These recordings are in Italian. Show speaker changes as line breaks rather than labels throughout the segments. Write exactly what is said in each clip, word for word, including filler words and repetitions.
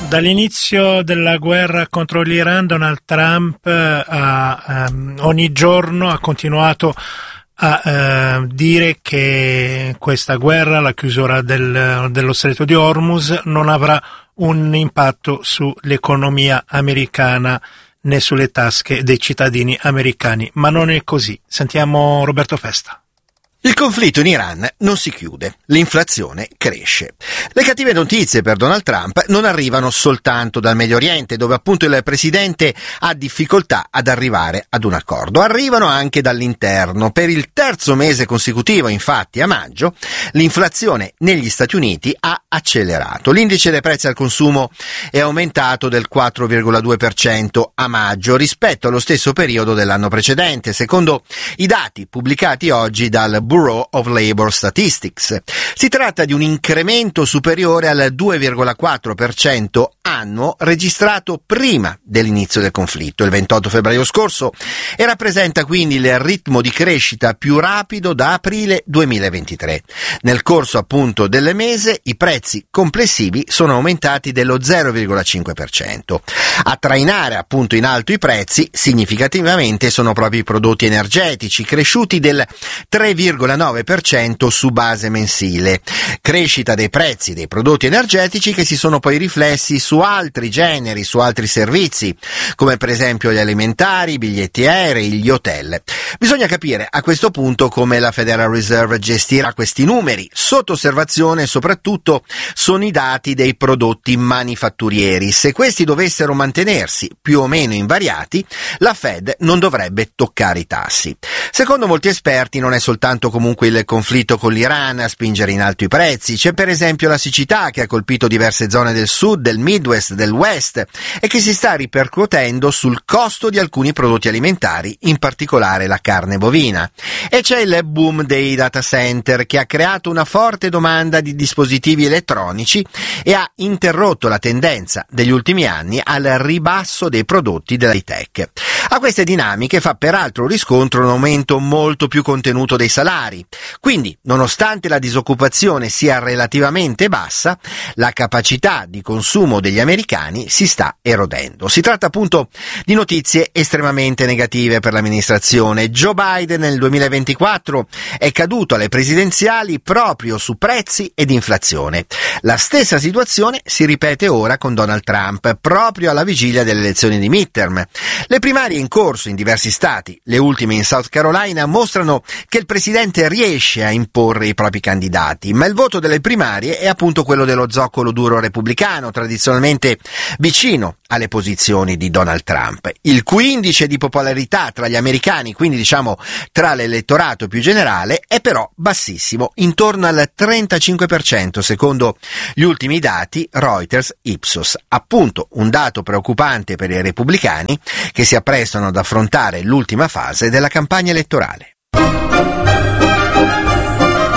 Dall'inizio della guerra contro l'Iran, Donald Trump ha, um, ogni giorno ha continuato a uh, dire che questa guerra, la chiusura del, dello Stretto di Hormuz, non avrà un impatto sull'economia americana né sulle tasche dei cittadini americani. Ma non è così. Sentiamo Roberto Festa.
Il conflitto in Iran non si chiude, l'inflazione cresce. Le cattive notizie per Donald Trump non arrivano soltanto dal Medio Oriente, dove appunto il presidente ha difficoltà ad arrivare ad un accordo. Arrivano anche dall'interno. Per il terzo mese consecutivo, infatti, a maggio, l'inflazione negli Stati Uniti ha accelerato. L'indice dei prezzi al consumo è aumentato del quattro virgola due per cento a maggio rispetto allo stesso periodo dell'anno precedente, secondo i dati pubblicati oggi dal Bureau of Labor Statistics. Si tratta di un incremento superiore al due virgola quattro per cento annuo registrato prima dell'inizio del conflitto, il ventotto febbraio scorso, e rappresenta quindi il ritmo di crescita più rapido da aprile duemilaventitré. Nel corso appunto del mese i prezzi complessivi sono aumentati dello zero virgola cinque per cento. A trainare appunto in alto i prezzi significativamente sono proprio i prodotti energetici, cresciuti del tre virgola nove per cento su base mensile. Crescita dei prezzi dei prodotti energetici che si sono poi riflessi su altri generi, su altri servizi, come per esempio gli alimentari, i biglietti aerei, gli hotel. Bisogna capire a questo punto come la Federal Reserve gestirà questi numeri. Sotto osservazione soprattutto sono i dati dei prodotti manifatturieri. Se questi dovessero mantenersi più o meno invariati, la Fed non dovrebbe toccare i tassi. Secondo molti esperti non è soltanto comunque il conflitto con l'Iran a spingere in alto i prezzi. C'è per esempio la siccità che ha colpito diverse zone del sud, del Midwest, del West e che si sta ripercuotendo sul costo di alcuni prodotti alimentari, in particolare la carne bovina. E c'è il boom dei data center che ha creato una forte domanda di dispositivi elettronici e ha interrotto la tendenza degli ultimi anni al ribasso dei prodotti dell'high tech. A queste dinamiche fa peraltro riscontro un aumento molto più contenuto dei salari. Quindi, nonostante la disoccupazione sia relativamente bassa, la capacità di consumo degli americani si sta erodendo. Si tratta appunto di notizie estremamente negative per l'amministrazione. Joe Biden nel duemilaventiquattro è caduto alle presidenziali proprio su prezzi ed inflazione. La stessa situazione si ripete ora con Donald Trump, proprio alla vigilia delle elezioni di midterm. Le primarie in corso in diversi stati, le ultime in South Carolina, mostrano che il presidente riesce a imporre i propri candidati, ma il voto delle primarie è appunto quello dello zoccolo duro repubblicano, tradizionalmente vicino alle posizioni di Donald Trump, il cui indice di popolarità tra gli americani, quindi diciamo tra l'elettorato più generale, è però bassissimo, intorno al trentacinque per cento secondo gli ultimi dati Reuters Ipsos. Appunto un dato preoccupante per i repubblicani che si apprestano ad affrontare l'ultima fase della campagna elettorale.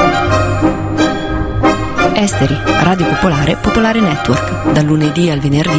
Esteri, Radio Popolare, Popolare Network, dal lunedì al venerdì